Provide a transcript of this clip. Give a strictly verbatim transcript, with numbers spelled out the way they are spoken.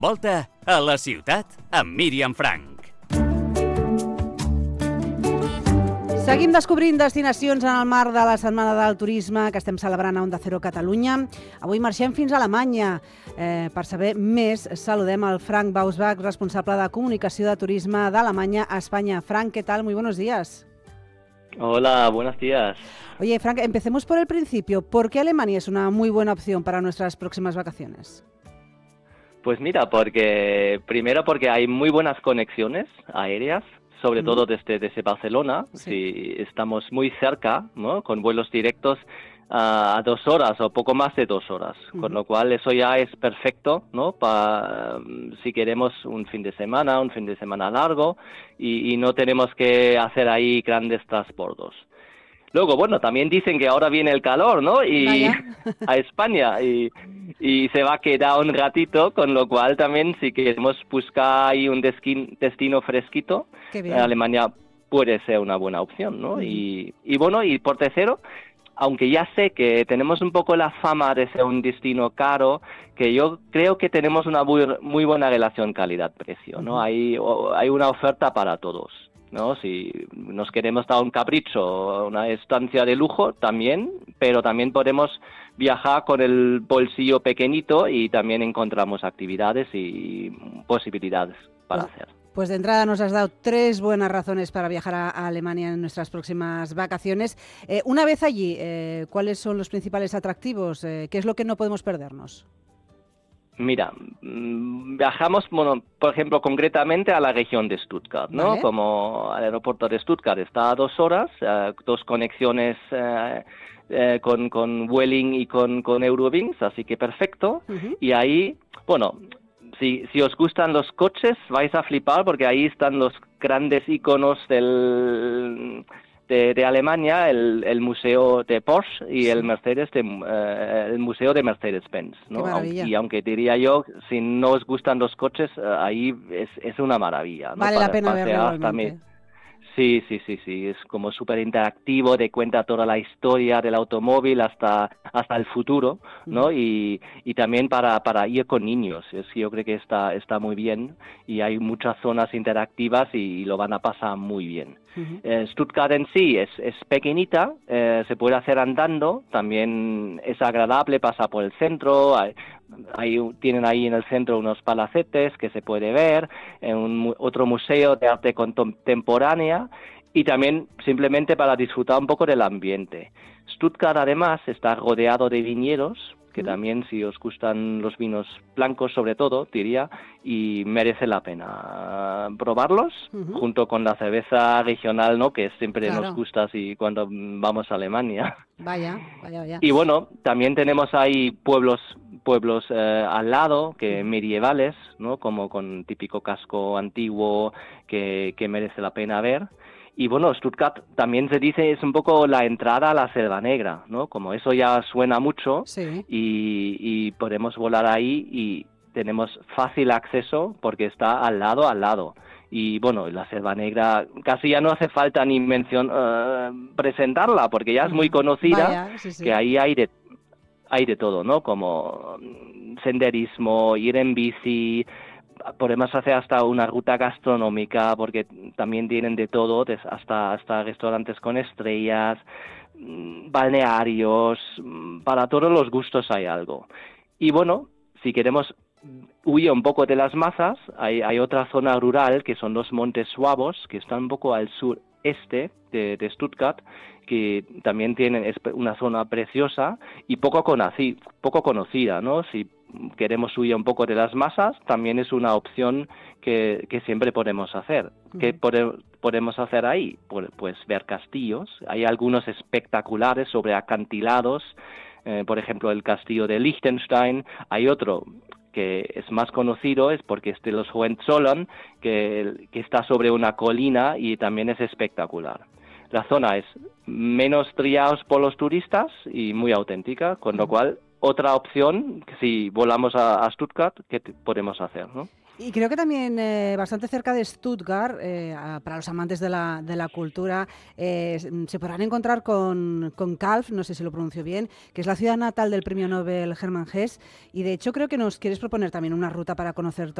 Volta a la ciutat amb Míriam Frank. Seguim descobrint destinacions en el marc de la Setmana del Turisme que estem celebrant a Onda Cero Catalunya. Avui marxem fins a Alemanya. Eh, per saber més, saludem al Frank Bausbach, responsable de comunicació de turisme d'Alemanya a España. Frank, ¿qué tal? Muy buenos días. Hola, buenos días. Oye, Frank, empecemos por el principio. ¿Por qué Alemania es una muy buena opción para nuestras próximas vacaciones? Pues mira, porque primero porque hay muy buenas conexiones aéreas, sobre mm. todo desde, desde Barcelona, sí. Si estamos muy cerca, ¿no? Con vuelos directos uh, a dos horas o poco más de dos horas, mm. con lo cual eso ya es perfecto, ¿no? Para um, si queremos un fin de semana, un fin de semana largo y, y no tenemos que hacer ahí grandes transbordos. Luego, bueno, también dicen que ahora viene el calor, ¿no? Y a España y, y se va a quedar un ratito, con lo cual también si queremos buscar ahí un desquin, destino fresquito, Alemania puede ser una buena opción, ¿no? Uh-huh. Y, y bueno, y por tercero, aunque ya sé que tenemos un poco la fama de ser un destino caro, que yo creo que tenemos una muy, muy buena relación calidad-precio, ¿no? Uh-huh. Hay, hay una oferta para todos, ¿no? Si nos queremos dar un capricho, una estancia de lujo, también, pero también podemos viajar con el bolsillo pequeñito y también encontramos actividades y posibilidades para pues, hacer. Pues de entrada nos has dado tres buenas razones para viajar a, a Alemania en nuestras próximas vacaciones. Eh, una vez allí, eh, ¿cuáles son los principales atractivos? Eh, ¿Qué es lo que no podemos perdernos? Mira, viajamos, bueno, por ejemplo, concretamente a la región de Stuttgart, ¿no? ¿Vale? Como el aeropuerto de Stuttgart está a dos horas, eh, dos conexiones eh, eh, con, con Vueling y con, con Eurowings, así que perfecto. Uh-huh. Y ahí, bueno, si, si os gustan los coches, vais a flipar porque ahí están los grandes iconos del... De, de Alemania, el, el museo de Porsche y sí. el Mercedes de, uh, el museo de Mercedes-Benz, ¿no? Aunque, y aunque diría yo, si no os gustan los coches, uh, ahí es, es una maravilla, ¿no? Vale Para, la pena verlo igualmente. Sí, sí, sí, sí, es como súper interactivo, te cuenta toda la historia del automóvil hasta hasta el futuro, ¿no? Uh-huh. Y, y también para, para ir con niños, es, yo creo que está está muy bien y hay muchas zonas interactivas y, y lo van a pasar muy bien. Uh-huh. Eh, Stuttgart en sí es, es pequeñita, eh, se puede hacer andando, también es agradable, pasa por el centro, hay, hay, tienen ahí en el centro unos palacetes que se puede ver, en un, otro museo de arte contemporánea y también simplemente para disfrutar un poco del ambiente. Stuttgart además está rodeado de viñedos, que uh-huh. también si os gustan los vinos blancos sobre todo, diría, y merece la pena probarlos, uh-huh. junto con la cerveza regional, ¿no? Que siempre claro. nos gusta así cuando vamos a Alemania. Vaya, vaya, vaya. Y bueno, también tenemos ahí pueblos pueblos eh, al lado, que medievales, ¿no? Como con típico casco antiguo que, que merece la pena ver. Y bueno, Stuttgart también se dice es un poco la entrada a la Selva Negra, ¿no? Como eso ya suena mucho sí. y, y podemos volar ahí y tenemos fácil acceso porque está al lado, al lado. Y bueno, la Selva Negra casi ya no hace falta ni mención, uh, presentarla porque ya es muy conocida, Vaya, sí, sí. que ahí hay de, hay de todo, ¿no? Como senderismo, ir en bici. Podemos hacer hasta una ruta gastronómica porque también tienen de todo, hasta, hasta restaurantes con estrellas, balnearios, para todos los gustos hay algo. Y bueno, si queremos huir un poco de las masas, hay, hay otra zona rural que son los Montes Suavos, que están un poco al sureste de, de Stuttgart, que también tienen es una zona preciosa y poco, conocí, poco conocida, ¿no? Si queremos huir un poco de las masas, también es una opción que, que siempre podemos hacer. Uh-huh. ¿Qué pode, podemos hacer ahí? Pues, pues ver castillos. Hay algunos espectaculares sobre acantilados, eh, por ejemplo el castillo de Liechtenstein. Hay otro que es más conocido, es porque es de los Hohenzollern, que, que está sobre una colina y también es espectacular. La zona es menos trillados por los turistas y muy auténtica, con lo cual otra opción, si volamos a, a Stuttgart, ¿qué te- podemos hacer, ¿no? Y creo que también eh, bastante cerca de Stuttgart, eh, a- para los amantes de la, de la cultura, eh, s- se podrán encontrar con, con Calw, no sé si lo pronuncio bien, que es la ciudad natal del premio Nobel Hermann Hesse, y de hecho creo que nos quieres proponer también una ruta para conocer